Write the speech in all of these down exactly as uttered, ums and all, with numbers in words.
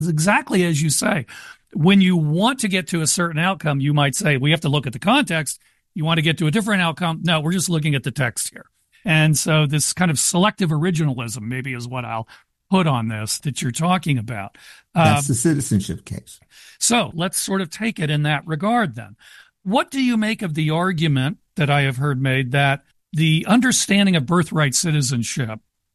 It's exactly as you say. When you want to get to a certain outcome, you might say, we have to look at the context. You want to get to a different outcome? No, we're just looking at the text here. And so this kind of selective originalism maybe is what I'll put on this that you're talking about. That's um, the citizenship case. So let's sort of take it in that regard then. What do you make of the argument that I have heard made that the understanding of birthright citizenship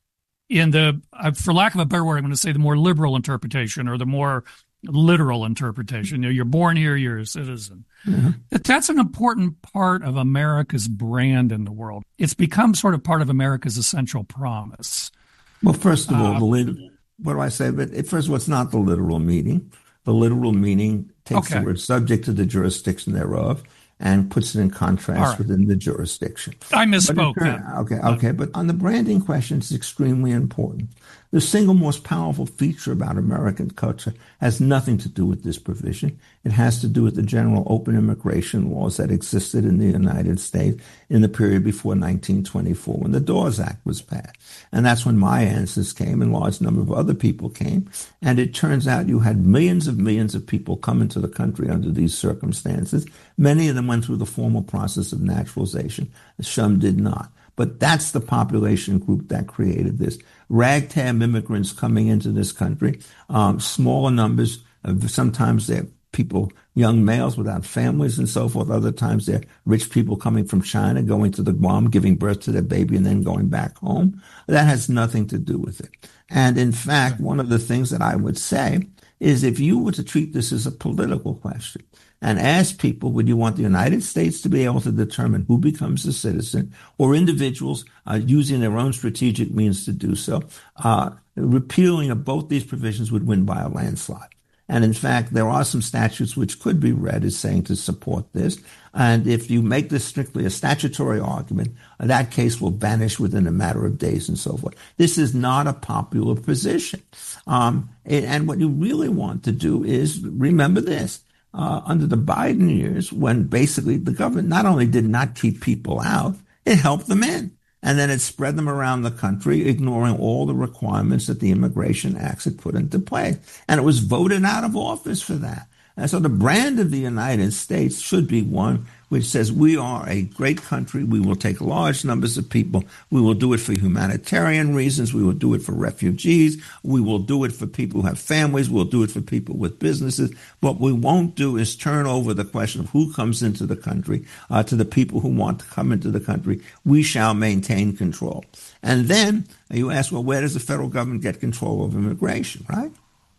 in the, uh, for lack of a better word, I'm going to say the more liberal interpretation or the more literal interpretation, you know, you're born here, you're a citizen, mm-hmm. that that's an important part of America's brand in the world. It's become sort of part of America's essential promise. Well, first of all, uh, the lit- what do I say? But first of all, it's not the literal meaning. The literal meaning takes okay. the word subject to the jurisdiction thereof and puts it in contrast right. within the jurisdiction. I misspoke. Turn, okay, okay. But on the branding question, it's extremely important. The single most powerful feature about American culture has nothing to do with this provision. It has to do with the general open immigration laws that existed in the United States in the period before nineteen twenty-four, when the Dawes Act was passed. And that's when my ancestors came and a large number of other people came. And it turns out you had millions of millions of people come into the country under these circumstances. Many of them went through the formal process of naturalization. Some did not. But that's the population group that created this. Ragtag immigrants coming into this country, um, smaller numbers. Of, sometimes they're people, young males without families and so forth. Other times they're rich people coming from China, going to the Guam, giving birth to their baby, and then going back home. That has nothing to do with it. And in fact, one of the things that I would say is if you were to treat this as a political question and ask people, would you want the United States to be able to determine who becomes a citizen, or individuals uh, using their own strategic means to do so, uh, repealing of both these provisions would win by a landslide. And in fact, there are some statutes which could be read as saying to support this. And if you make this strictly a statutory argument, that case will vanish within a matter of days and so forth. This is not a popular position. Um, and what you really want to do is remember this. Uh, under the Biden years, when basically the government not only did not keep people out, it helped them in. And then it spread them around the country, ignoring all the requirements that the Immigration Acts had put into place. And it was voted out of office for that. And so the brand of the United States should be one which says we are a great country. We will take large numbers of people. We will do it for humanitarian reasons. We will do it for refugees. We will do it for people who have families. We'll do it for people with businesses. What we won't do is turn over the question of who comes into the country uh, to the people who want to come into the country. We shall maintain control. And then you ask, well, where does the federal government get control of immigration, right?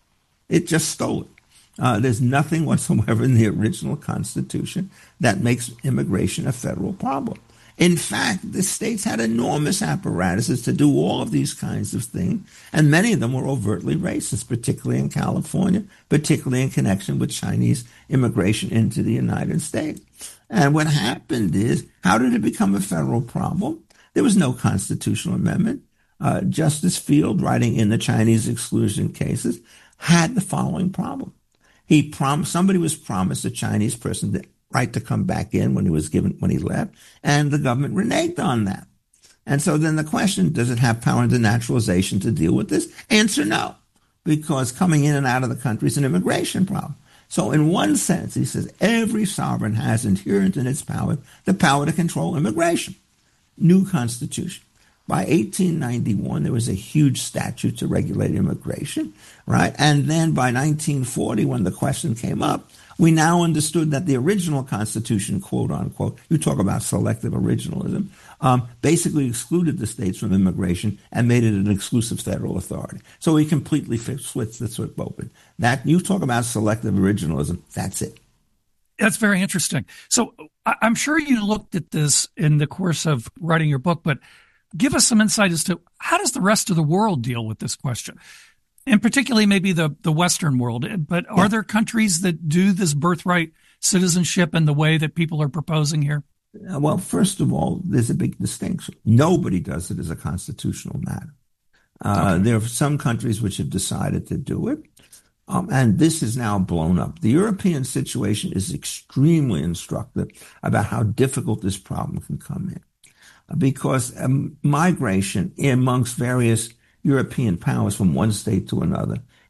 It just stole it. Uh, there's nothing whatsoever in the original Constitution that makes immigration a federal problem. In fact, the states had enormous apparatuses to do all of these kinds of things, and many of them were overtly racist, particularly in California, particularly in connection with Chinese immigration into the United States. And what happened is, how did it become a federal problem? There was no constitutional amendment. Uh, Justice Field, writing in the Chinese exclusion cases, had the following problem. He promised, somebody was promised a Chinese person the right to come back in when he was given, when he left, and the government reneged on that. And so then the question, does it have power under naturalization to deal with this? Answer, no, because coming in and out of the country is an immigration problem. So in one sense, he says every sovereign has inherent in its power the power to control immigration. New Constitution. By eighteen ninety-one, there was a huge statute to regulate immigration, right? And then by nineteen forty, when the question came up, we now understood that the original Constitution, quote unquote, you talk about selective originalism, um, basically excluded the states from immigration and made it an exclusive federal authority. So we completely switched the switch open. That, you talk about selective originalism, that's it. That's very interesting. So I'm sure you looked at this in the course of writing your book, but give us some insight as to how does the rest of the world deal with this question, and particularly maybe the, the Western world. But are yeah. there countries that do this birthright citizenship in the way that people are proposing here? Well, first of all, there's a big distinction. Nobody does it as a constitutional matter. Uh, okay. There are some countries which have decided to do it, um, and this is now blown up. The European situation is extremely instructive about how difficult this problem can come in. Because um, migration amongst various European powers from one state to another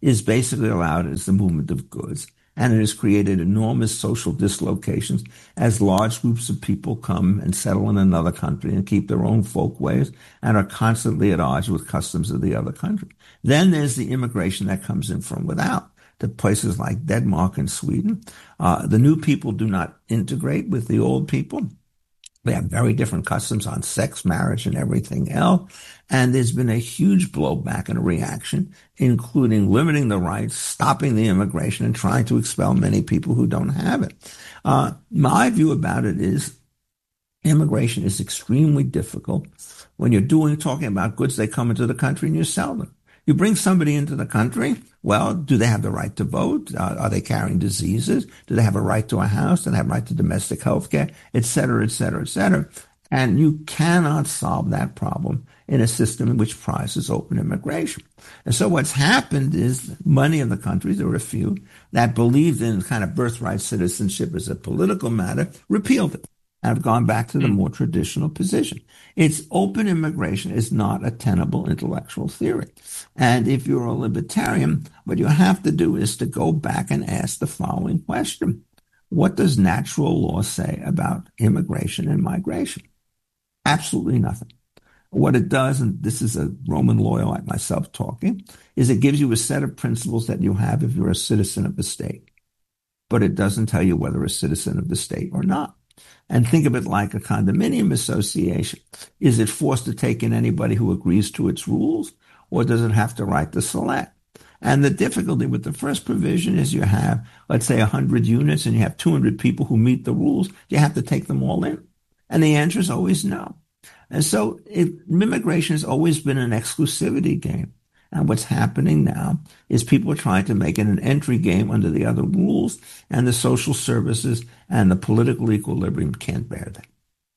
is basically allowed as the movement of goods. And it has created enormous social dislocations as large groups of people come and settle in another country and keep their own folkways and are constantly at odds with customs of the other country. Then there's the immigration that comes in from without, to places like Denmark and Sweden. Uh, the new people do not integrate with the old people. They have very different customs on sex, marriage, and everything else. And there's been a huge blowback and a reaction, including limiting the rights, stopping the immigration, and trying to expel many people who don't have it. Uh, my view about it is immigration is extremely difficult when you're doing, talking about goods that come into the country and you sell them. You bring somebody into the country, well, do they have the right to vote? Uh, are they carrying diseases? Do they have a right to a house? Do they have a right to domestic health care, et cetera, et cetera, et cetera? And you cannot solve that problem in a system in which prizes open immigration. And so what's happened is many of the countries, there were a few, that believed in kind of birthright citizenship as a political matter, repealed it and have gone back to the more traditional position. It's open immigration is not a tenable intellectual theory. And if you're a libertarian, what you have to do is to go back and ask the following question. What does natural law say about immigration and migration? Absolutely nothing. What it does, and this is a Roman lawyer like myself talking, is it gives you a set of principles that you have if you're a citizen of the state. But it doesn't tell you whether a citizen of the state or not. And think of it like a condominium association. Is it forced to take in anybody who agrees to its rules, or does it have to right to select? And the difficulty with the first provision is you have, let's say, one hundred units and you have two hundred people who meet the rules. You have to take them all in. And the answer is always no. And so it, immigration has always been an exclusivity game. And what's happening now is people are trying to make it an entry game under the other rules, and the social services and the political equilibrium can't bear that.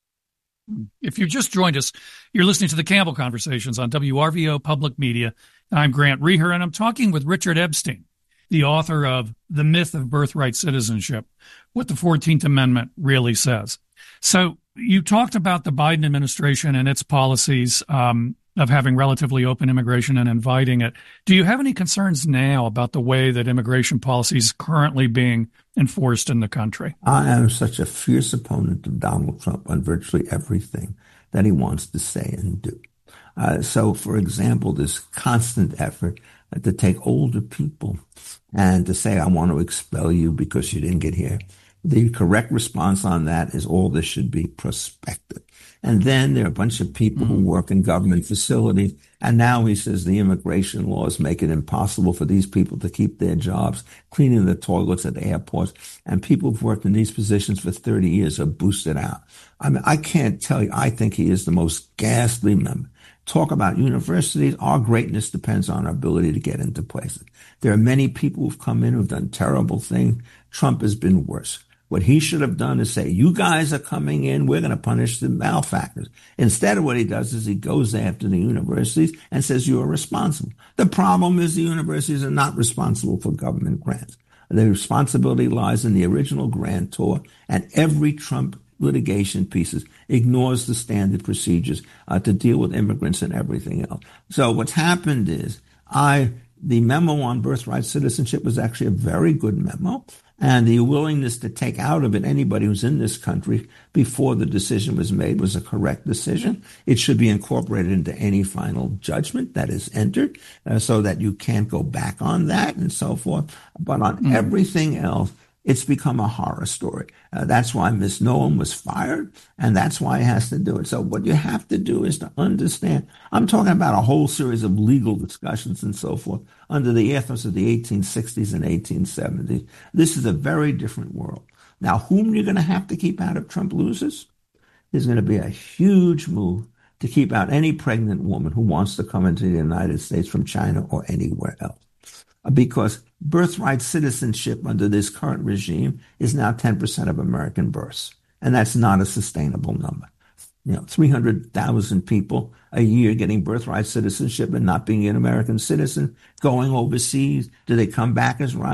If you've just joined us, you're listening to the Campbell Conversations on W R V O Public Media. I'm Grant Reher, and I'm talking with Richard Epstein, the author of The Myth of Birthright Citizenship, What the fourteenth Amendment Really Says. So you talked about the Biden administration and its policies um, of having relatively open immigration and inviting it. Do you have any concerns now about the way that immigration policy is currently being enforced in the country? I am such a fierce opponent of Donald Trump on virtually everything that he wants to say and do. Uh, so, for example, this constant effort uh, to take older people and to say, I want to expel you because you didn't get here. The correct response on that is all this should be prospective. And then there are a bunch of people who work in government facilities. And now he says the immigration laws make it impossible for these people to keep their jobs, cleaning the toilets at the airports. And people who've worked in these positions for thirty years are boosted out. I mean, I can't tell you, I think he is the most ghastly member. Talk about universities. Our greatness depends on our ability to get into places. There are many people who've come in who've done terrible things. Trump has been worse. What he should have done is say, you guys are coming in, we're going to punish the malefactors. Instead of what he does is he goes after the universities and says, you are responsible. The problem is the universities are not responsible for government grants. The responsibility lies in the original grantor, and every Trump litigation pieces ignores the standard procedures uh, to deal with immigrants and everything else. So what's happened is I, the memo on birthright citizenship was actually a very good memo. And the willingness to take out of it anybody who's in this country before the decision was made was a correct decision. It should be incorporated into any final judgment that is entered uh, so that you can't go back on that and so forth. But on mm. everything else, it's become a horror story. Uh, that's why Miss Noem was fired, and that's why he has to do it. So what you have to do is to understand. I'm talking about a whole series of legal discussions and so forth under the ethos of the eighteen sixties and eighteen seventies. This is a very different world. Now, whom you're going to have to keep out if Trump loses? There's going to be a huge move to keep out any pregnant woman who wants to come into the United States from China or anywhere else. Because birthright citizenship under this current regime is now ten percent of American births. And that's not a sustainable number. You know, three hundred thousand people a year getting birthright citizenship and not being an American citizen, going overseas. Do they come back as rights?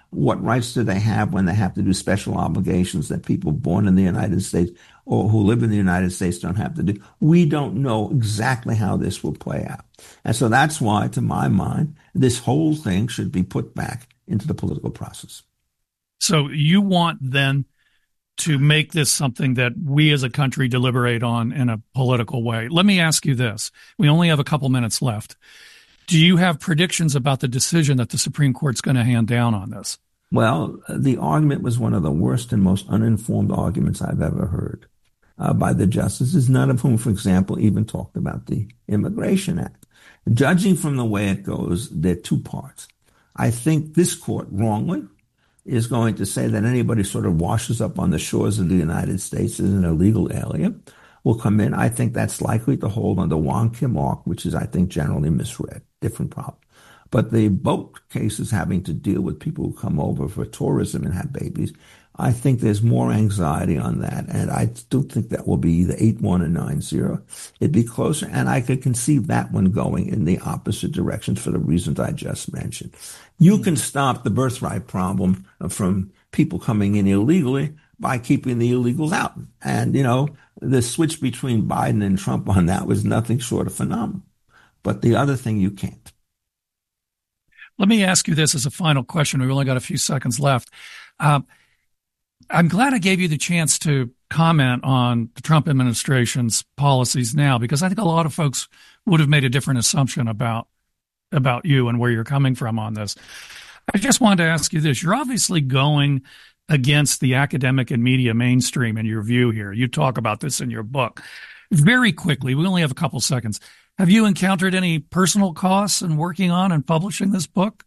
What rights do they have when they have to do special obligations that people born in the United States or who live in the United States don't have to do? We don't know exactly how this will play out. And so that's why, to my mind, this whole thing should be put back into the political process. So you want then to make this something that we as a country deliberate on in a political way. Let me ask you this. We only have a couple minutes left. Do you have predictions about the decision that the Supreme Court's going to hand down on this? Well, the argument was one of the worst and most uninformed arguments I've ever heard uh, by the justices, none of whom, for example, even talked about the Immigration Act. Judging from the way it goes, there are two parts. I think this court, wrongly, is going to say that anybody sort of washes up on the shores of the United States as an illegal alien will come in. I think that's likely to hold under Wong Kim Ark, which is, I think, generally misread. Different problem. But the boat cases having to deal with people who come over for tourism and have babies, I think there's more anxiety on that. And I do think that will be either eight one or nine zero. It'd be closer. And I could conceive that one going in the opposite directions for the reasons I just mentioned. You can stop the birthright problem from people coming in illegally by keeping the illegals out. And, you know, the switch between Biden and Trump on that was nothing short of phenomenal. But the other thing, you can't. Let me ask you this as a final question. We've only got a few seconds left. Um, I'm glad I gave you the chance to comment on the Trump administration's policies now, because I think a lot of folks would have made a different assumption about about you and where you're coming from on this. I just wanted to ask you this. You're obviously going against the academic and media mainstream in your view here. You talk about this in your book. Very quickly, we only have a couple seconds. Have you encountered any personal costs in working on and publishing this book?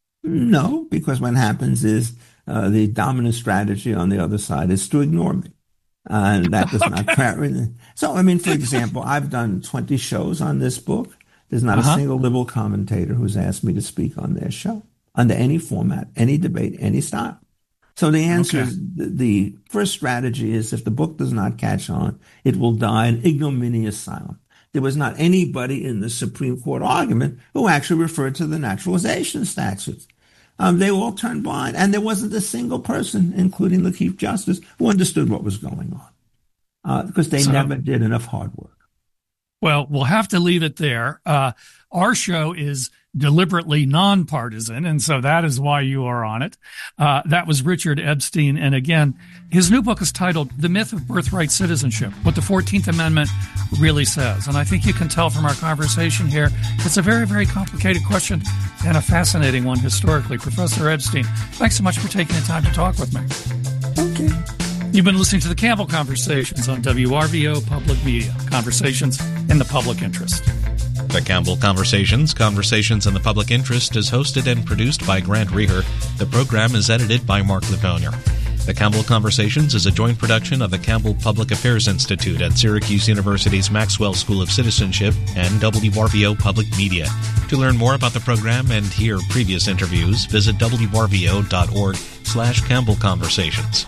No, because what happens is uh, the dominant strategy on the other side is to ignore me. Uh, and that does okay. not carry. So, I mean, for example, I've done twenty shows on this book. There's not uh-huh. a single liberal commentator who's asked me to speak on their show under any format, any debate, any style. So the answer okay. is the, the first strategy is if the book does not catch on, it will die an ignominious silence. There was not anybody in the Supreme Court argument who actually referred to the naturalization statutes. Um, they all turned blind, and there wasn't a single person, including the Chief Justice, who understood what was going on uh, because they so, never did enough hard work. Well, we'll have to leave it there. Uh, our show is deliberately nonpartisan, and so that is why you are on it. Uh, that was Richard Epstein. And again, his new book is titled The Myth of Birthright Citizenship, What the fourteenth Amendment Really Says. And I think you can tell from our conversation here, it's a very, very complicated question and a fascinating one historically. Professor Epstein, thanks so much for taking the time to talk with me. Okay. You've been listening to the Campbell Conversations on W R V O Public Media, conversations in the public interest. The Campbell Conversations, Conversations in the Public Interest, is hosted and produced by Grant Reher. The program is edited by Mark Livonier. The Campbell Conversations is a joint production of the Campbell Public Affairs Institute at Syracuse University's Maxwell School of Citizenship and W R V O Public Media. To learn more about the program and hear previous interviews, visit W R V O dot org slash Campbell Conversations.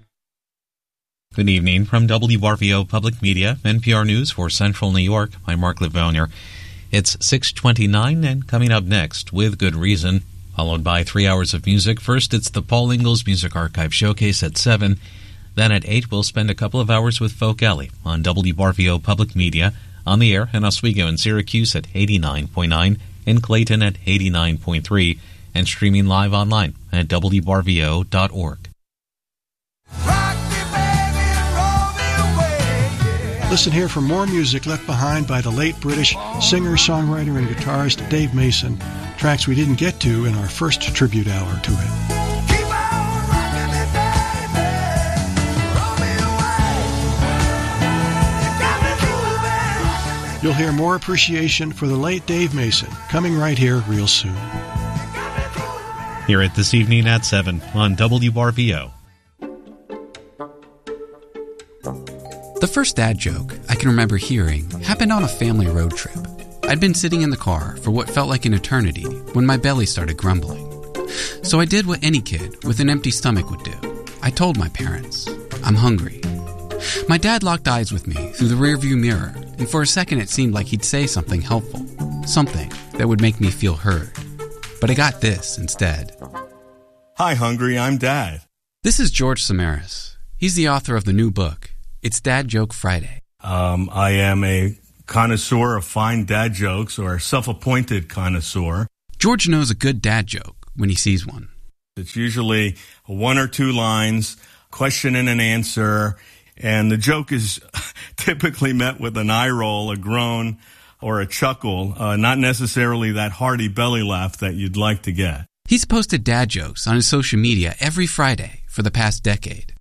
Good evening from W R V O Public Media, N P R News for Central New York. I'm Mark Livonier. It's six twenty-nine, and coming up next, With Good Reason, followed by three hours of music. First, it's the Paul Ingalls Music Archive Showcase at seven. Then at eight, we'll spend a couple of hours with Folk Alley on W R V O Public Media, on the air in Oswego and Syracuse at eighty-nine point nine, in Clayton at eighty-nine point three, and streaming live online at W R V O dot org. Listen here for more music left behind by the late British singer, songwriter, and guitarist Dave Mason, tracks we didn't get to in our first tribute hour to him. You'll hear more appreciation for the late Dave Mason coming right here real soon. Hear it this evening at seven on W R V O. The first dad joke I can remember hearing happened on a family road trip. I'd been sitting in the car for what felt like an eternity when my belly started grumbling. So I did what any kid with an empty stomach would do. I told my parents, I'm hungry. My dad locked eyes with me through the rearview mirror, and for a second it seemed like he'd say something helpful, something that would make me feel heard. But I got this instead. Hi, Hungry, I'm Dad. This is George Samaras. He's the author of the new book, It's Dad Joke Friday. Um, I am a connoisseur of fine dad jokes, or a self-appointed connoisseur. George knows a good dad joke when he sees one. It's usually one or two lines, question and an answer, and the joke is typically met with an eye roll, a groan, or a chuckle, uh, not necessarily that hearty belly laugh that you'd like to get. He's posted dad jokes on his social media every Friday for the past decade.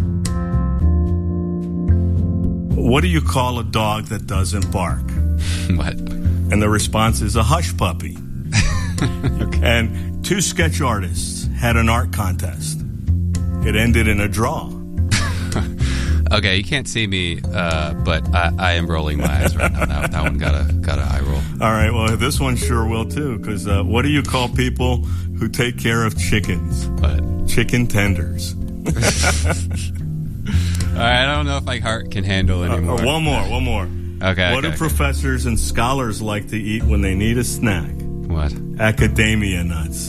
What do you call a dog that doesn't bark? What? And the response is a hush puppy. Okay. And two sketch artists had an art contest. It ended in a draw. Okay, you can't see me, uh, but I, I am rolling my eyes right now. That, that one got a got an eye roll. All right, well, this one sure will too, because uh, what do you call people who take care of chickens? What? Chicken tenders. All right, I don't know if my heart can handle anymore. Uh, one more, one more. Okay. What okay, do professors and scholars like to eat when they need a snack? What? Academia nuts.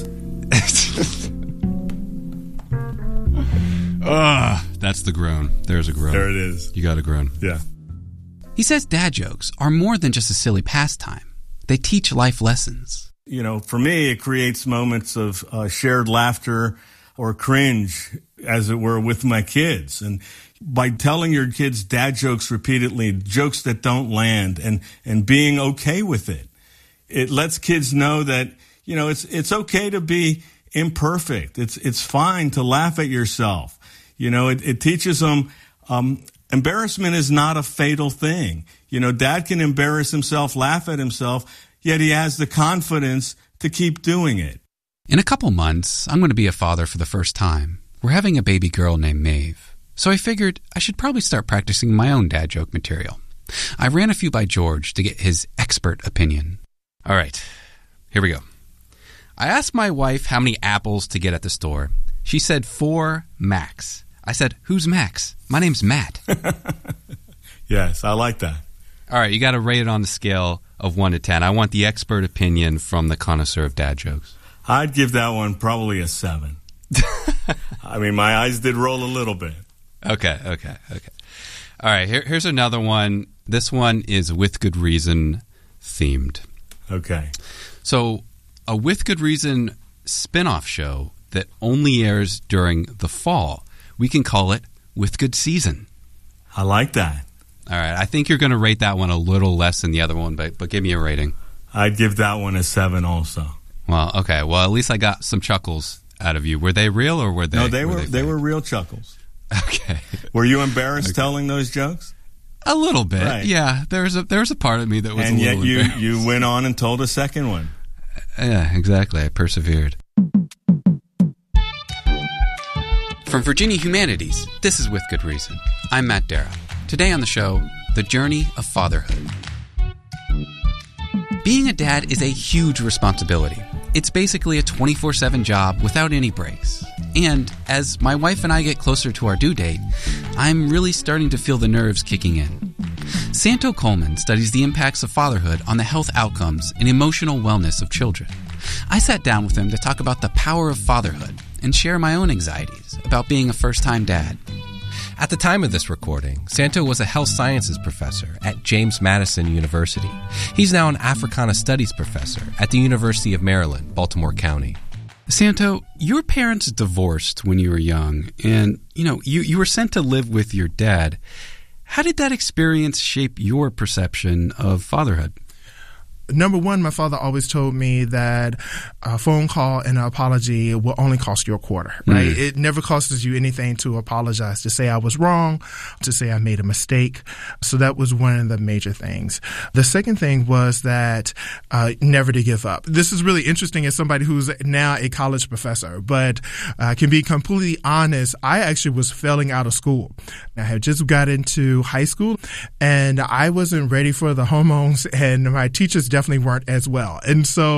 Ugh, that's the groan. There's a groan. There it is. You got a groan. Yeah. He says dad jokes are more than just a silly pastime. They teach life lessons. You know, for me, it creates moments of uh, shared laughter or cringe, as it were, with my kids. And by telling your kids dad jokes repeatedly, jokes that don't land, and, and being okay with it, it lets kids know that, you know, it's it's okay to be imperfect. It's it's fine to laugh at yourself. You know, it, it teaches them um, embarrassment is not a fatal thing. You know, dad can embarrass himself, laugh at himself, yet he has the confidence to keep doing it. In a couple months, I'm going to be a father for the first time. We're having a baby girl named Maeve. So I figured I should probably start practicing my own dad joke material. I ran a few by George to get his expert opinion. All right, here we go. I asked my wife how many apples to get at the store. She said four max. I said, who's Max? My name's Matt. Yes, I like that. All right, you got to rate it on the scale of one to ten. I want the expert opinion from the connoisseur of dad jokes. I'd give that one probably a seven. I mean, my eyes did roll a little bit. Okay, okay, okay. All right, here, here's another one. This one is With Good Reason themed. Okay. So, a With Good Reason spin-off show that only airs during the fall. We can call it With Good Season. I like that. All right. I think you're going to rate that one a little less than the other one, but but give me a rating. I'd give that one a seven also. Well, okay. Well, at least I got some chuckles out of you. Were they real or were they? No, they were. were they, they were real chuckles. Okay. Were you embarrassed okay. telling those jokes? A little bit. Right. Yeah. There's a there's a part of me that was. And a little yet you embarrassed. you went on and told a second one. Yeah. Exactly. I persevered. From Virginia Humanities, this is With Good Reason. I'm Matt Darrow. Today on the show, the journey of fatherhood. Being a dad is a huge responsibility. It's basically a twenty-four seven job without any breaks. And as my wife and I get closer to our due date, I'm really starting to feel the nerves kicking in. Santo Coleman studies the impacts of fatherhood on the health outcomes and emotional wellness of children. I sat down with him to talk about the power of fatherhood and share my own anxieties about being a first-time dad. At the time of this recording, Santo was a health sciences professor at James Madison University. He's now an Africana Studies professor at the University of Maryland, Baltimore County. Santo, your parents divorced when you were young, and, you know, you, you were sent to live with your dad. How did that experience shape your perception of fatherhood? Number one, my father always told me that a phone call and an apology will only cost you a quarter, right? Mm. It never costs you anything to apologize, to say I was wrong, to say I made a mistake. So that was one of the major things. The second thing was that uh, never to give up. This is really interesting as somebody who's now a college professor, but I uh, can be completely honest. I actually was failing out of school. I had just got into high school and I wasn't ready for the hormones, and my teachers definitely weren't as well. And so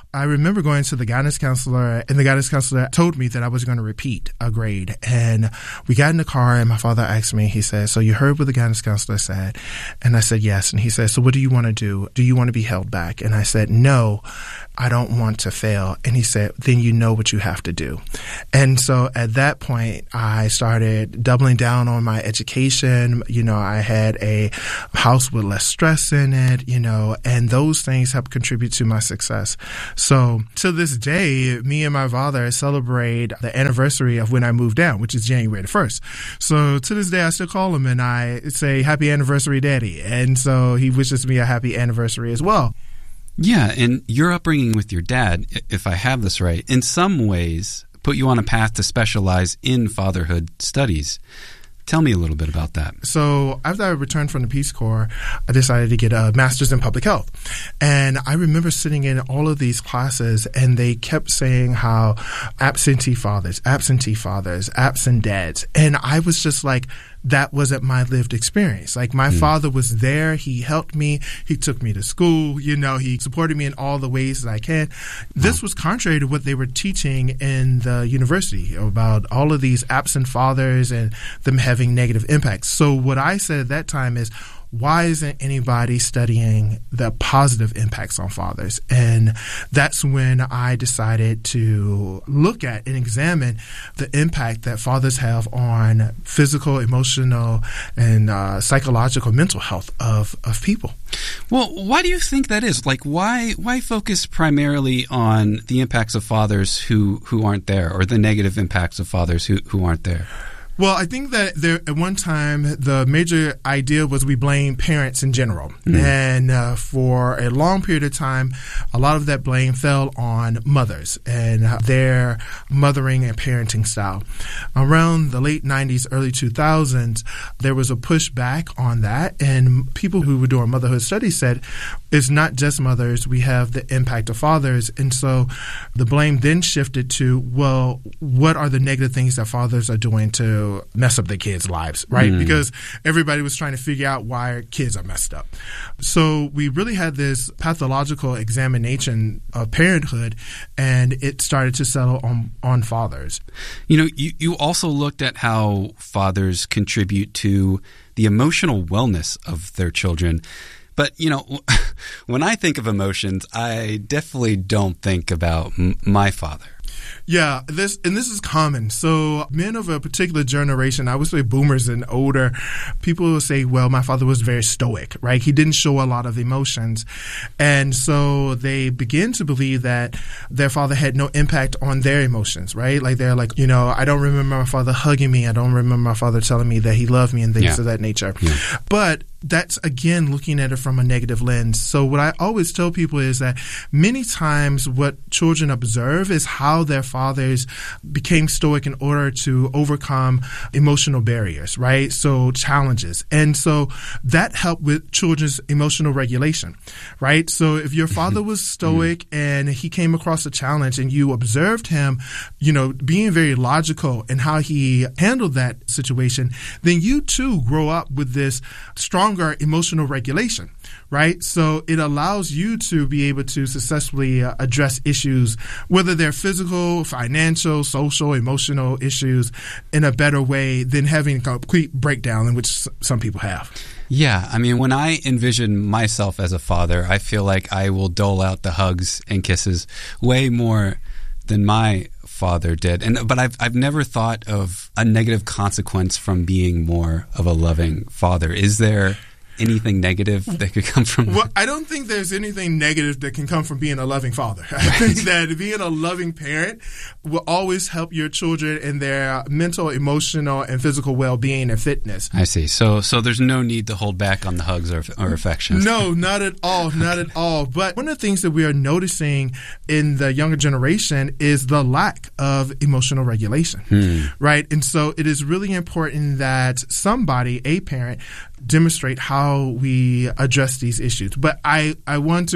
I remember going to the guidance counselor, and the guidance counselor told me that I was going to repeat a grade. And we got in the car, and my father asked me, he said, so you heard what the guidance counselor said? And I said, yes. And he said, so what do you want to do? Do you want to be held back? And I said, no, I don't want to fail. And he said, then you know what you have to do. And so at that point, I started doubling down on my education. You know, I had a house with less stress in it, you know, and those things helped contribute to my success. So to this day, me and my father celebrate the anniversary of when I moved down, which is January the first. So to this day, I still call him and I say, happy anniversary, Daddy. And so he wishes me a happy anniversary as well. Yeah, and your upbringing with your dad, if I have this right, in some ways put you on a path to specialize in fatherhood studies. Tell me a little bit about that. So after I returned from the Peace Corps, I decided to get a master's in public health. And I remember sitting in all of these classes, and they kept saying how absentee fathers, absentee fathers, absent dads. And I was just like, that wasn't my lived experience. Like, my mm. father was there. He helped me. He took me to school. You know, he supported me in all the ways that I can. This wow. was contrary to what they were teaching in the university about all of these absent fathers and them having negative impacts. So what I said at that time is, why isn't anybody studying the positive impacts on fathers? And that's when I decided to look at and examine the impact that fathers have on physical, emotional, and uh, psychological, mental health of, of people. Well, why do you think that is? Like, why why focus primarily on the impacts of fathers who, who aren't there, or the negative impacts of fathers who, who aren't there? Well, I think that there, at one time, the major idea was we blame parents in general. Mm. And uh, for a long period of time, a lot of that blame fell on mothers and uh, their mothering and parenting style. Around the late nineties, early two thousands, there was a pushback on that. And people who were doing motherhood studies said, it's not just mothers, we have the impact of fathers. And so the blame then shifted to, well, what are the negative things that fathers are doing to mess up their kids' lives, right? Mm. Because everybody was trying to figure out why kids are messed up. So we really had this pathological examination of parenthood, and it started to settle on, on fathers. You know, you, you also looked at how fathers contribute to the emotional wellness of their children. But, you know, when I think of emotions, I definitely don't think about m- my father. Yeah, this and this is common. So men of a particular generation, I would say boomers and older, people will say, well, my father was very stoic, right? He didn't show a lot of emotions. And so they begin to believe that their father had no impact on their emotions, right? Like they're like, you know, I don't remember my father hugging me. I don't remember my father telling me that he loved me and things yeah. of that nature. Yeah. But that's, again, looking at it from a negative lens. So what I always tell people is that many times what children observe is how their fathers became stoic in order to overcome emotional barriers, right? So challenges. And so that helped with children's emotional regulation, right? So if your father was stoic and he came across a challenge and you observed him, you know, being very logical in how he handled that situation, then you too grow up with this strong emotional regulation, right? So it allows you to be able to successfully uh, address issues, whether they're physical, financial, social, emotional issues, in a better way than having a complete breakdown, in which s- some people have. Yeah, I mean, when I envision myself as a father, I feel like I will dole out the hugs and kisses way more than my father did. And but I've I've never thought of a negative consequence from being more of a loving father. Is there anything negative that could come from that? Well, I don't think there's anything negative that can come from being a loving father. I right. think that being a loving parent will always help your children in their mental, emotional, and physical well-being and fitness. I see. So so there's no need to hold back on the hugs or, or affection. No, not at all. Not okay. at all. But one of the things that we are noticing in the younger generation is the lack of emotional regulation, hmm. right? And so it is really important that somebody, a parent, demonstrate how we address these issues. But I, I want to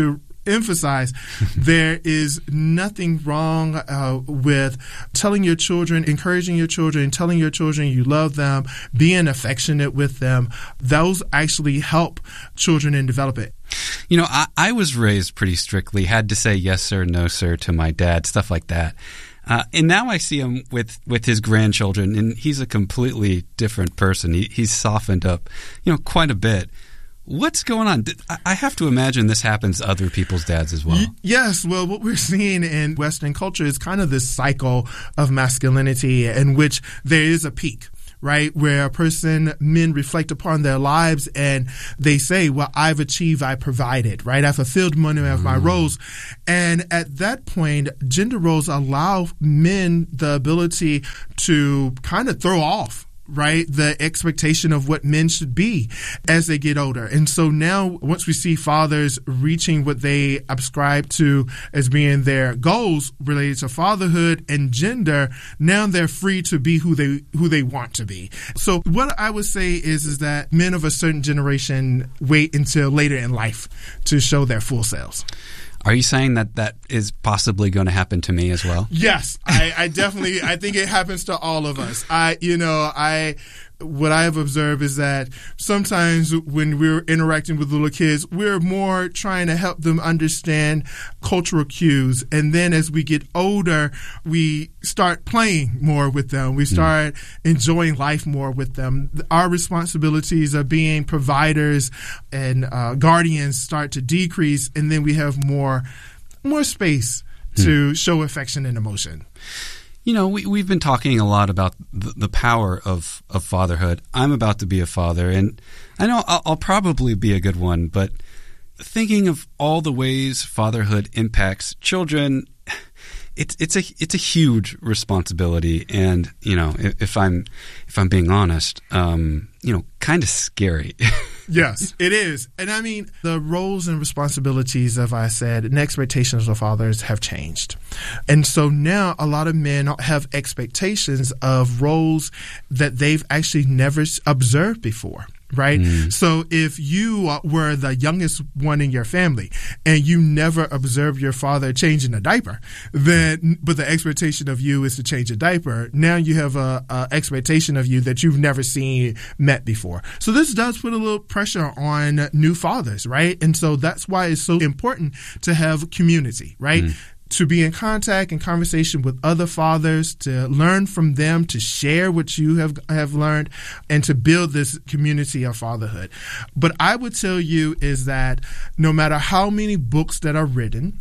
emphasize there is nothing wrong uh, with telling your children, encouraging your children, telling your children you love them, being affectionate with them. Those actually help children in development. You know, I, I was raised pretty strictly, had to say yes sir, no sir to my dad, stuff like that. Uh, and now I see him with, with his grandchildren, and he's a completely different person. He, he's softened up, you know, quite a bit. What's going on? I have to imagine this happens to other people's dads as well. Yes. Well, what we're seeing in Western culture is kind of this cycle of masculinity in which there is a peak, right? Where a person, men reflect upon their lives and they say, well, I've achieved, I provided, right? I fulfilled many of my mm. roles. And at that point, gender roles allow men the ability to kind of throw off, right, the expectation of what men should be as they get older. And so now once we see fathers reaching what they ascribe to as being their goals related to fatherhood and gender, now they're free to be who they who they want to be. So what I would say is is that men of a certain generation wait until later in life to show their full selves. Are you saying that that is possibly going to happen to me as well? Yes, I, I definitely, I think it happens to all of us. I, you know, I, what I have observed is that sometimes when we're interacting with little kids, we're more trying to help them understand cultural cues. And then as we get older, we start playing more with them. We start mm. enjoying life more with them. Our responsibilities of being providers and uh, guardians start to decrease, and then we have more, more space mm. to show affection and emotion. You know, we, we've been talking a lot about the, the power of, of fatherhood. I'm about to be a father, and I know I'll, I'll probably be a good one, but thinking of all the ways fatherhood impacts children, it's it's a it's a huge responsibility, and you know, if, if I'm if I'm being honest, um, you know, kind of scary. Yes, it is. And I mean, the roles and responsibilities, as I said, and expectations of fathers have changed. And so now a lot of men have expectations of roles that they've actually never observed before. Right? Mm. So if you were the youngest one in your family and you never observed your father changing a diaper, then, but the expectation of you is to change a diaper, now you have a, a expectation of you that you've never seen met before. So this does put a little pressure on new fathers, right? And so that's why it's so important to have community, right? Mm. To be in contact and conversation with other fathers, to learn from them, to share what you have have learned, and to build this community of fatherhood. But I would tell you is that no matter how many books that are written,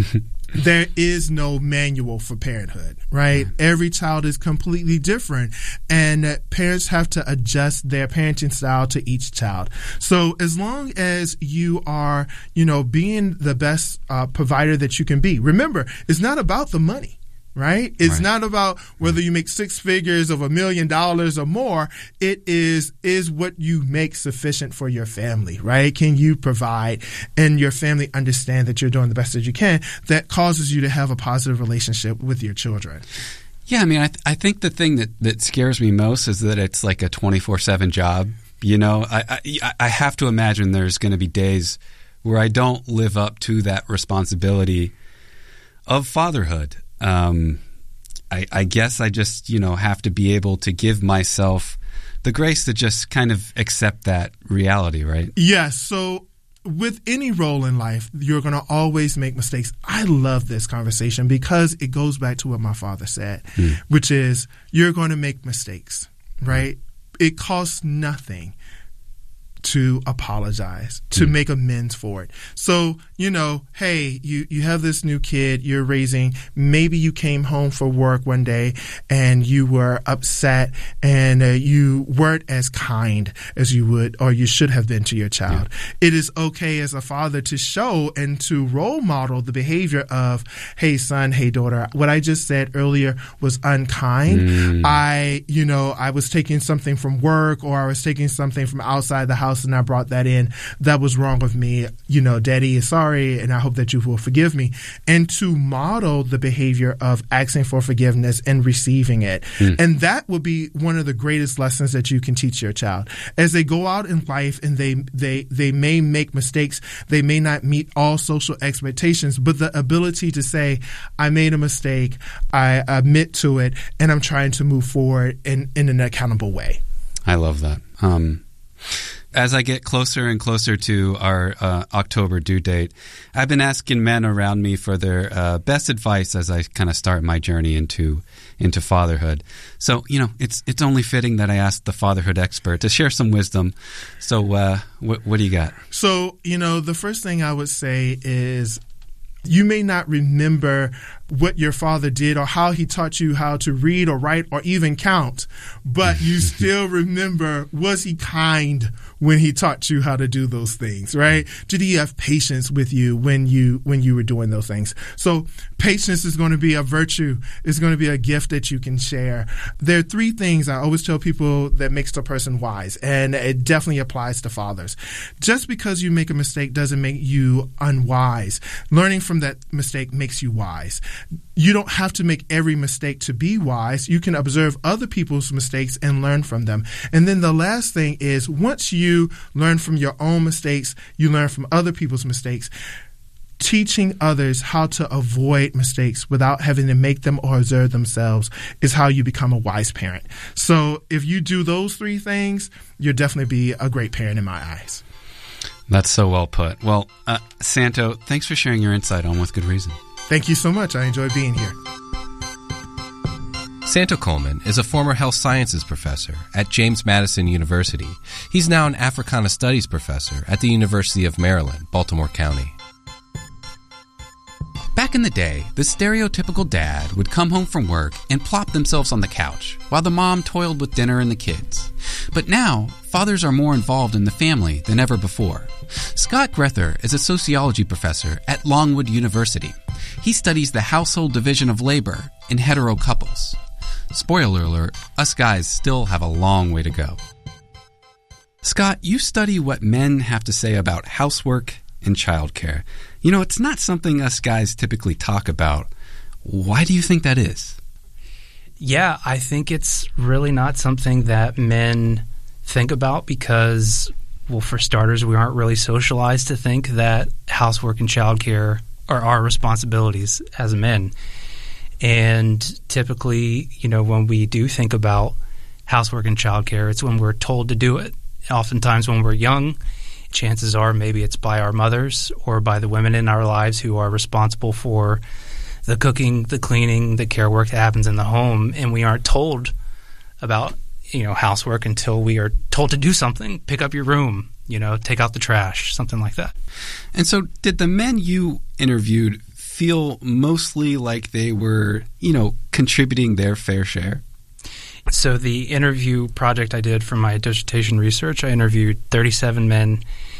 there is no manual for parenthood, right? Every child is completely different, and parents have to adjust their parenting style to each child. So as long as you are, you know, being the best uh, provider that you can be, remember, it's not about the money. Right? It's right. not about whether you make six figures of a million dollars or more. It is, is what you make sufficient for your family, right? Can you provide and your family understand that you're doing the best that you can? That causes you to have a positive relationship with your children. Yeah. I mean, I, th- I think the thing that, that scares me most is that it's like a twenty-four seven job. You know, I, I, I have to imagine there's going to be days where I don't live up to that responsibility of fatherhood. Um, I, I guess I just, you know, have to be able to give myself the grace to just kind of accept that reality, right? Yes. So with any role in life, you're going to always make mistakes. I love this conversation because it goes back to what my father said, hmm. which is you're going to make mistakes, right? It costs nothing to apologize, to mm. make amends for it. So, you know, hey, you, you have this new kid you're raising. Maybe you came home for work one day and you were upset and uh, you weren't as kind as you would or you should have been to your child. Yeah. It is okay as a father to show and to role model the behavior of, hey, son, hey, daughter, what I just said earlier was unkind. Mm. I, you know, I was taking something from work or I was taking something from outside the house house and I brought that in. That was wrong of me. You know, Daddy is sorry and I hope that you will forgive me. And to model the behavior of asking for forgiveness and receiving it. Mm. And that will be one of the greatest lessons that you can teach your child. As they go out in life and they, they, they may make mistakes, they may not meet all social expectations, but the ability to say, I made a mistake, I admit to it, and I'm trying to move forward in, in an accountable way. I love that. Um, as I get closer and closer to our uh, October due date, I've been asking men around me for their uh, best advice as I kind of start my journey into into fatherhood. So, you know, it's it's only fitting that I ask the fatherhood expert to share some wisdom. So uh, wh- what do you got? So, you know, the first thing I would say is you may not remember what your father did or how he taught you how to read or write or even count, but you still remember, was he kind when he taught you how to do those things, right? Did he have patience with you when you when you were doing those things? So patience is going to be a virtue. It's going to be a gift that you can share. There are three things I always tell people that makes a person wise, and it definitely applies to fathers. Just because you make a mistake doesn't make you unwise. Learning from that mistake makes you wise. You don't have to make every mistake to be wise. You can observe other people's mistakes and learn from them. And then the last thing is, once you learn from your own mistakes, you learn from other people's mistakes. Teaching others how to avoid mistakes without having to make them or observe themselves is how you become a wise parent. So if you do those three things, you'll definitely be a great parent in my eyes. That's so well put. Well, uh, Santo, thanks for sharing your insight on With Good Reason. Thank you so much. I enjoyed being here. Santo Coleman is a former health sciences professor at James Madison University. He's now an Africana Studies professor at the University of Maryland, Baltimore County. Back in the day, the stereotypical dad would come home from work and plop themselves on the couch while the mom toiled with dinner and the kids. But now, fathers are more involved in the family than ever before. Scott Grether is a sociology professor at Longwood University. He studies the household division of labor in hetero couples. Spoiler alert, us guys still have a long way to go. Scott, you study what men have to say about housework and childcare. You know, it's not something us guys typically talk about. Why do you think that is? Yeah, I think it's really not something that men think about because, well, for starters, we aren't really socialized to think that housework and childcare are our responsibilities as men. And typically, you know, when we do think about housework and childcare, it's when we're told to do it. Oftentimes when we're young, chances are maybe it's by our mothers or by the women in our lives who are responsible for the cooking, the cleaning, the care work that happens in the home, and we aren't told about, you know, housework until we are told to do something, pick up your room, you know, take out the trash, something like that. And so did the men you interviewed feel mostly like they were, you know, contributing their fair share? So the interview project I did for my dissertation research, I interviewed thirty-seven men,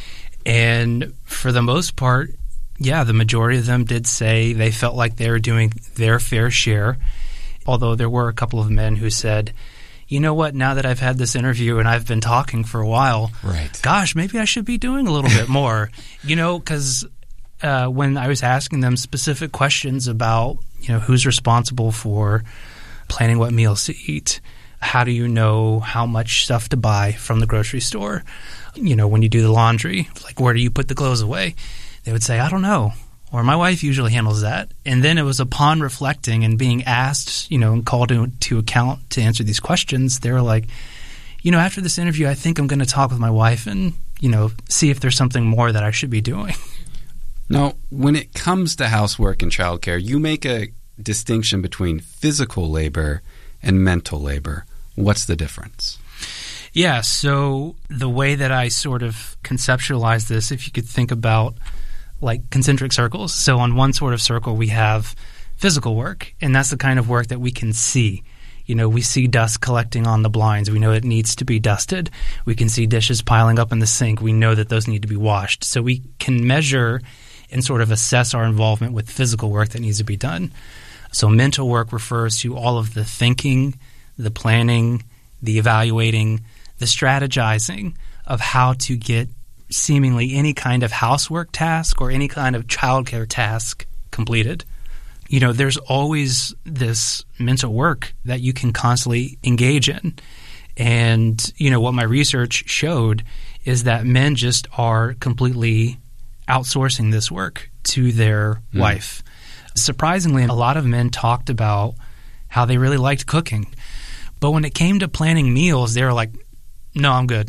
and for the most part, yeah, the majority of them did say they felt like they were doing their fair share, although there were a couple of men who said, you know what, now that I've had this interview and I've been talking for a while, right. gosh, maybe I should be doing a little bit more, you know, because uh, when I was asking them specific questions about, you know, who's responsible for planning what meals to eat, how do you know how much stuff to buy from the grocery store, you know, when you do the laundry, like where do you put the clothes away? They would say, I don't know. Or my wife usually handles that. And then it was upon reflecting and being asked, you know, and called to, to account to answer these questions, they were like, you know, after this interview, I think I'm going to talk with my wife and, you know, see if there's something more that I should be doing. Now, when it comes to housework and childcare, you make a distinction between physical labor and mental labor. What's the difference? Yeah, so the way that I sort of conceptualize this, if you could think about like concentric circles. So on one sort of circle, we have physical work, and that's the kind of work that we can see. You know, we see dust collecting on the blinds. We know it needs to be dusted. We can see dishes piling up in the sink. We know that those need to be washed. So we can measure and sort of assess our involvement with physical work that needs to be done. So mental work refers to all of the thinking, the planning, the evaluating, the strategizing of how to get seemingly any kind of housework task or any kind of childcare task completed. You know, there's always this mental work that you can constantly engage in. And, you know, what my research showed is that men just are completely outsourcing this work to their mm. wife. Surprisingly, a lot of men talked about how they really liked cooking. But when it came to planning meals, they were like, no, I'm good.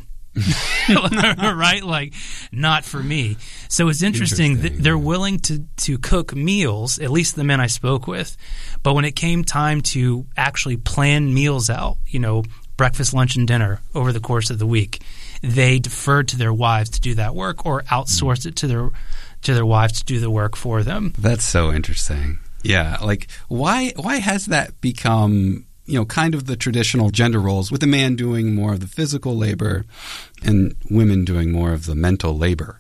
Right? Like, not for me. So it's interesting, interesting that they're willing to, to cook meals, at least the men I spoke with. But when it came time to actually plan meals out, you know, breakfast, lunch, and dinner over the course of the week, they deferred to their wives to do that work or outsourced it to their to their wives to do the work for them. That's so interesting. Yeah, like why why has that become, you know, kind of the traditional gender roles, with a man doing more of the physical labor and women doing more of the mental labor?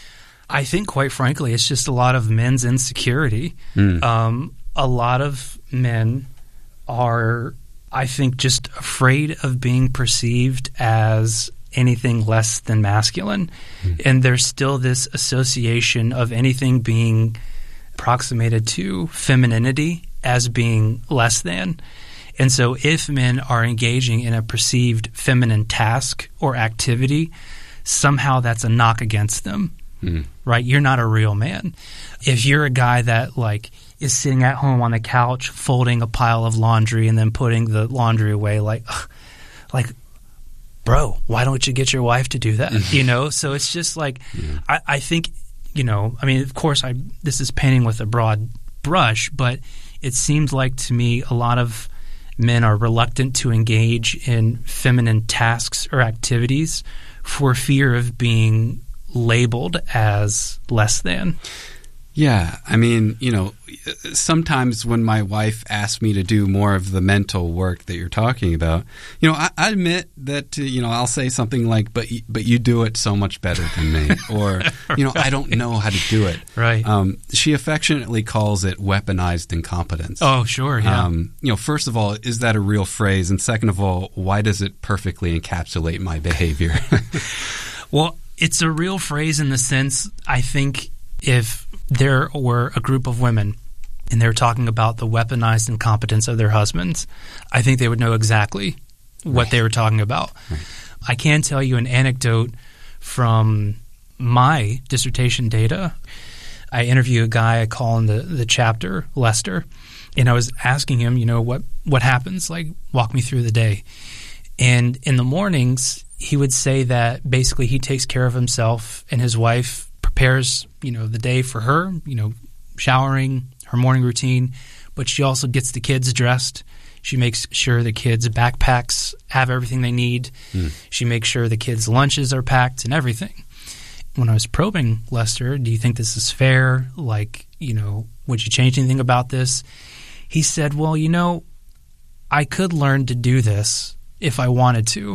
I think, quite frankly, it's just a lot of men's insecurity. Mm. Um, a lot of men are, I think, just afraid of being perceived as anything less than masculine. Mm. And there's still this association of anything being approximated to femininity as being less than. And so if men are engaging in a perceived feminine task or activity, somehow that's a knock against them, mm. right? You're not a real man. If you're a guy that, like, is sitting at home on the couch folding a pile of laundry and then putting the laundry away, like, ugh, like, bro, why don't you get your wife to do that? You know? So it's just like, yeah. I, I think, you know, I mean, of course, I this is painting with a broad brush, but it seems like to me a lot of men are reluctant to engage in feminine tasks or activities for fear of being labeled as less than. Yeah. I mean, you know, sometimes when my wife asks me to do more of the mental work that you're talking about, you know, I, I admit that, uh, you know, I'll say something like, but, but you do it so much better than me. Or, you know, right. I don't know how to do it. Right. Um, she affectionately calls it weaponized incompetence. Oh, sure. Yeah. Um, you know, first of all, is that a real phrase? And second of all, why does it perfectly encapsulate my behavior? Well, it's a real phrase in the sense, I think, if there were a group of women and they were talking about the weaponized incompetence of their husbands, I think they would know exactly what right. they were talking about. Right. I can tell you an anecdote from my dissertation data. I interviewed a guy I call in the, the chapter, Lester, and I was asking him, you know, what, what happens? Like, walk me through the day. And in the mornings, he would say that basically he takes care of himself and his wife prepares, you know, the day for her, you know, showering, her morning routine, but she also gets the kids dressed. She makes sure the kids' backpacks have everything they need. Mm. She makes sure the kids' lunches are packed and everything. When I was probing Lester, do you think this is fair? Like, you know, would you change anything about this? He said, well, you know, I could learn to do this if I wanted to.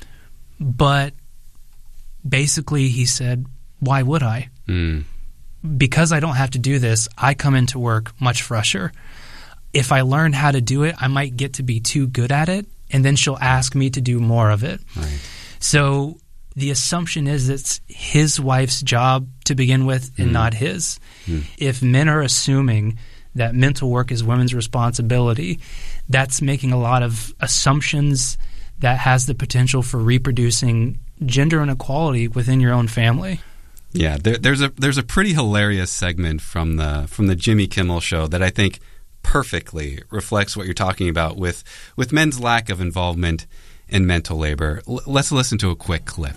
But basically, he said, why would I? Mm. Because I don't have to do this, I come into work much fresher. If I learn how to do it, I might get to be too good at it, and then she'll ask me to do more of it. Right. So the assumption is it's his wife's job to begin with and mm. not his. Mm. If men are assuming that mental work is women's responsibility, that's making a lot of assumptions that has the potential for reproducing gender inequality within your own family. Yeah, there, there's a there's a pretty hilarious segment from the from the Jimmy Kimmel show that I think perfectly reflects what you're talking about with with men's lack of involvement in mental labor. L- let's listen to a quick clip.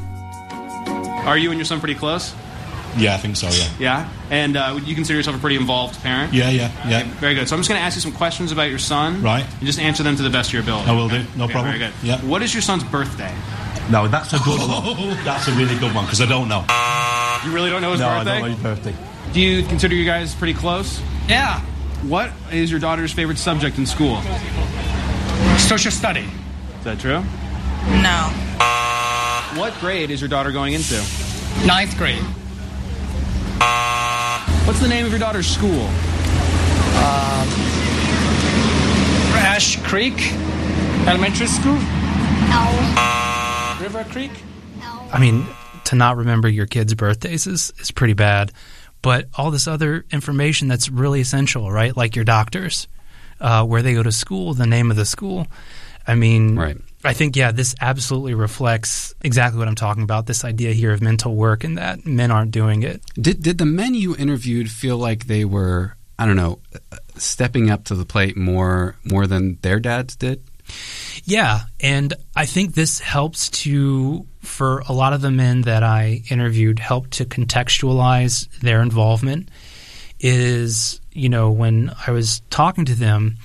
Are you and your son pretty close? Yeah, I think so, yeah. Yeah? And uh, you consider yourself a pretty involved parent? Yeah, yeah, yeah. Okay, very good. So I'm just going to ask you some questions about your son. Right. And just answer them to the best of your ability. I will do, no okay, problem. Very good. Yeah. What is your son's birthday? No, that's a good one. That's a really good one, because I don't know. You really don't know his no, birthday? No, I don't know his birthday. Do you consider you guys pretty close? Yeah. What is your daughter's favorite subject in school? Social study. Is that true? No. What grade is your daughter going into? Ninth grade. What's the name of your daughter's school? Um, Ash Creek Elementary School. No. River Creek. No. I mean, to not remember your kids' birthdays is, is pretty bad. But all this other information that's really essential, right? Like your doctors, uh, where they go to school, the name of the school. I mean, right. I think, yeah, this absolutely reflects exactly what I'm talking about, this idea here of mental work and that men aren't doing it. Did did the men you interviewed feel like they were, I don't know, stepping up to the plate more more than their dads did? Yeah, and I think this helps to, for a lot of the men that I interviewed, help to contextualize their involvement. Is, you know, when I was talking to them,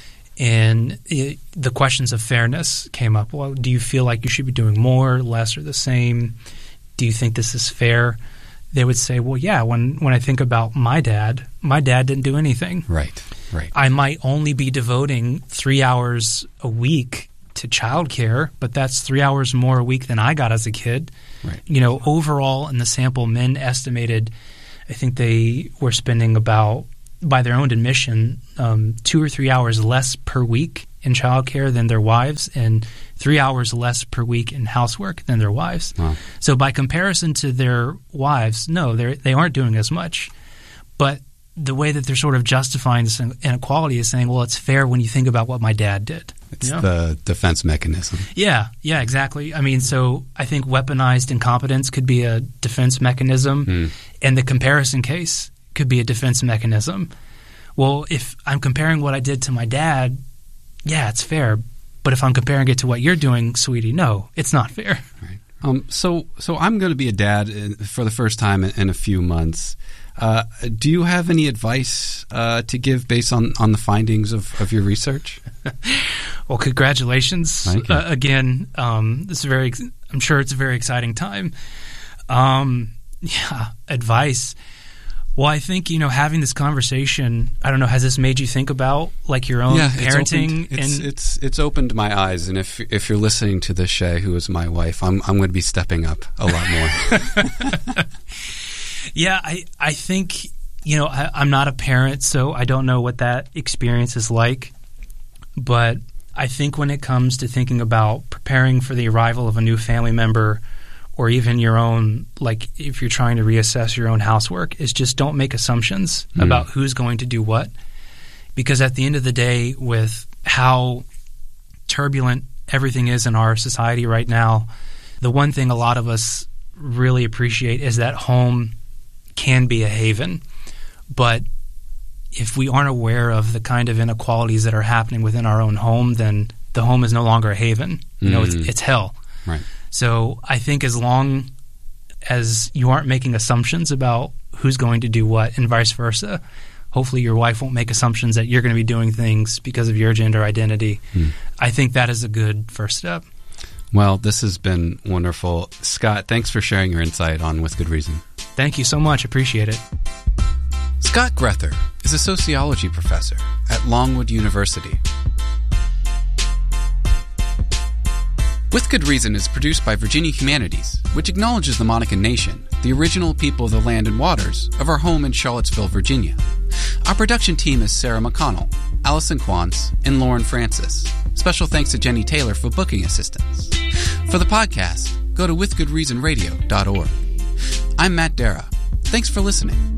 and it, the questions of fairness came up. Well, do you feel like you should be doing more, less, or the same? Do you think this is fair? They would say, well, yeah, when, when I think about my dad, my dad didn't do anything. Right, right. I might only be devoting three hours a week to childcare, but that's three hours more a week than I got as a kid. Right. You know, overall in the sample, men estimated, I think they were spending about, by their own admission, um, two or three hours less per week in childcare than their wives, and three hours less per week in housework than their wives. Wow. So by comparison to their wives, no, they they aren't doing as much. But the way that they're sort of justifying this inequality is saying, well, it's fair when you think about what my dad did. It's Yeah. the defense mechanism. Yeah, yeah, exactly. I mean, so I think weaponized incompetence could be a defense mechanism, Mm. and the comparison case could be a defense mechanism. Well, if I'm comparing what I did to my dad, yeah, it's fair. But if I'm comparing it to what you're doing, sweetie, no, it's not fair. Right. Um, so, so I'm going to be a dad in, for the first time in, in a few months. Uh, do you have any advice uh, to give based on, on the findings of, of your research? Well, congratulations Thank you. uh, again. Um, this is very. I'm sure it's a very exciting time. Um, yeah, advice. Well, I think, you know, having this conversation, I don't know, has this made you think about like your own yeah, parenting? It's opened, it's, and it's it's opened my eyes, and if if you're listening to this, Shay, who is my wife, I'm I'm going to be stepping up a lot more. yeah, I I think, you know, I, I'm not a parent, so I don't know what that experience is like. But I think when it comes to thinking about preparing for the arrival of a new family member, or even your own, like if you're trying to reassess your own housework, is just don't make assumptions mm. about who's going to do what. Because at the end of the day, with how turbulent everything is in our society right now, the one thing a lot of us really appreciate is that home can be a haven. But if we aren't aware of the kind of inequalities that are happening within our own home, then the home is no longer a haven. You mm. know, it's, it's hell. Right. So I think as long as you aren't making assumptions about who's going to do what and vice versa, hopefully your wife won't make assumptions that you're going to be doing things because of your gender identity. Hmm. I think that is a good first step. Well, this has been wonderful. Scott, thanks for sharing your insight on With Good Reason. Thank you so much. Appreciate it. Scott Grether is a sociology professor at Longwood University. With Good Reason is produced by Virginia Humanities, which acknowledges the Monacan Nation, the original people of the land and waters of our home in Charlottesville, Virginia. Our production team is Sarah McConnell, Allison Quantz, and Lauren Francis. Special thanks to Jenny Taylor for booking assistance. For the podcast, go to with good reason radio dot org. I'm Matt Dara. Thanks for listening.